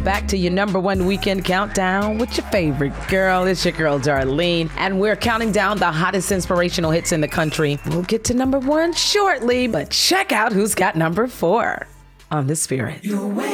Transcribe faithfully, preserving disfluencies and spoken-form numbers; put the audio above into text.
back to your number one weekend countdown with your favorite girl. It's your girl, Darlene, and we're counting down the hottest inspirational hits in the country. We'll get to number one shortly, but check out who's got number four on The Spirit.